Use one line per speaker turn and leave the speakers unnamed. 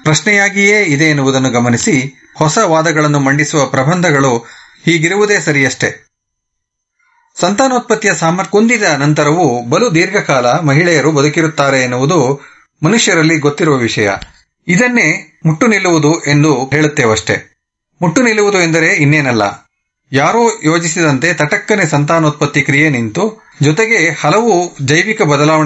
ಪ್ರಶ್ನೆಯಾಗಿಯೇ ಇದೆ ಎನ್ನುವುದನ್ನು ಗಮನಿಸಿ ಹೊಸ ವಾದಗಳನ್ನು ಮಂಡಿಸುವ ಪ್ರಬಂಧಗಳು ಹೀಗಿರುವುದೇ ಸರಿಯಷ್ಟೇ. ಸಂತಾನೋತ್ಪತ್ತಿಯ ಸಾಮರ್ಥ್ಯ ಕುಂದಿದ ನಂತರವೂ ಬಲು ದೀರ್ಘಕಾಲ ಮಹಿಳೆಯರು ಬದುಕಿರುತ್ತಾರೆ ಎನ್ನುವುದು ಮನುಷ್ಯರಲ್ಲಿ ಗೊತ್ತಿರುವ ವಿಷಯ. ಇದನ್ನೇ ಮುಟ್ಟು ನಿಲ್ಲುವುದು ಎಂದು ಹೇಳುತ್ತೇವಷ್ಟೇ. ಮುಟ್ಟು ನಿಲ್ಲುವುದು ಎಂದರೆ ಇನ್ನೇನಲ್ಲ, ಯಾರೋ ಯೋಜಿಸಿದಂತೆ ತಟಕ್ಕನೆ ಸಂತಾನೋತ್ಪತ್ತಿ ಕ್ರಿಯೆ ನಿಂತು, ಜೊತೆಗೆ ಹಲವು ಜೈವಿಕ ಬದಲಾವಣೆ